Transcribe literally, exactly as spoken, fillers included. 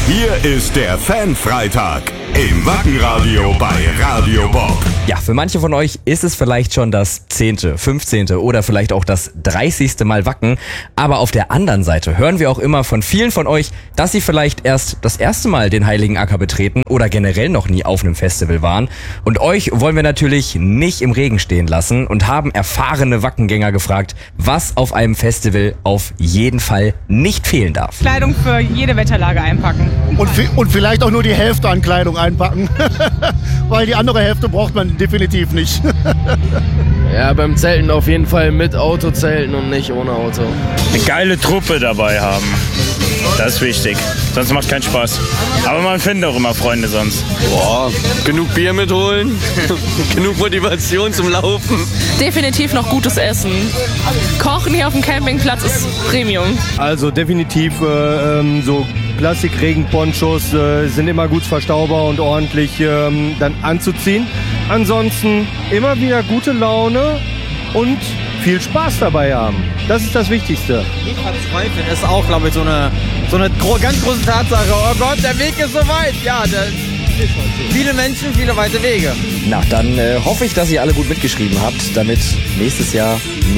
Hier ist der Fanfreitag im Wackenradio bei Radio Bob. Ja, für manche von euch ist es vielleicht schon das zehnte, fünfzehnte oder vielleicht auch das dreißigste Mal Wacken. Aber auf der anderen Seite hören wir auch immer von vielen von euch, dass sie vielleicht erst das erste Mal den Heiligen Acker betreten oder generell noch nie auf einem Festival waren. Und euch wollen wir natürlich nicht im Regen stehen lassen und haben erfahrene Wackengänger gefragt, was auf einem Festival auf jeden Fall nicht fehlen darf. Kleidung für jede Wetterlage einpacken. Und, und vielleicht auch nur die Hälfte an Kleidung einpacken, weil die andere Hälfte braucht man definitiv nicht. Ja, beim Zelten auf jeden Fall mit Auto zelten und nicht ohne Auto. Eine geile Truppe dabei haben, das ist wichtig, sonst macht keinen Spaß. Aber man findet auch immer Freunde sonst. Boah, genug Bier mitholen, genug Motivation zum Laufen. Definitiv noch gutes Essen. Kochen hier auf dem Campingplatz ist Premium. Also definitiv äh, ähm, so Plastik-Regenponchos äh, sind immer gut verstaubar und ordentlich ähm, dann anzuziehen. Ansonsten immer wieder gute Laune und viel Spaß dabei haben. Das ist das Wichtigste. Nicht verzweifeln ist auch, glaube ich, so eine, so eine gro- ganz große Tatsache. Oh Gott, der Weg ist so weit. Ja, der, viele Menschen, viele weite Wege. Na, dann äh, hoffe ich, dass ihr alle gut mitgeschrieben habt, damit nächstes Jahr